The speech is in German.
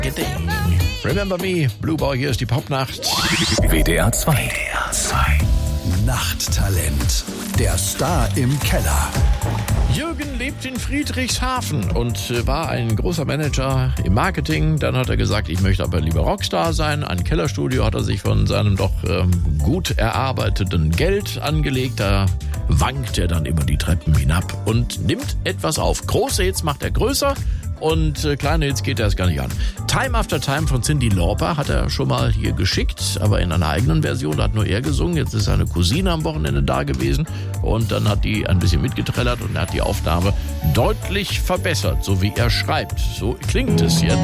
Remember Me, Blue Boy, hier ist die Popnacht. WDR 2. Nachttalent. Der Star im Keller. Jürgen lebt in Friedrichshafen und war ein großer Manager im Marketing. Dann hat er gesagt, ich möchte aber lieber Rockstar sein. Ein Kellerstudio hat er sich von seinem doch gut erarbeiteten Geld angelegt. Da wankt er dann immer die Treppen hinab und nimmt etwas auf. Große Hits macht er größer und kleine Hits geht er erst gar nicht an. Time After Time von Cyndi Lauper hat er schon mal hier geschickt, aber in einer eigenen Version, da hat nur er gesungen. Jetzt ist seine Cousine am Wochenende da gewesen und dann hat die ein bisschen mitgetrellert und er hat die Aufnahme deutlich verbessert, so wie er schreibt. So klingt es jetzt.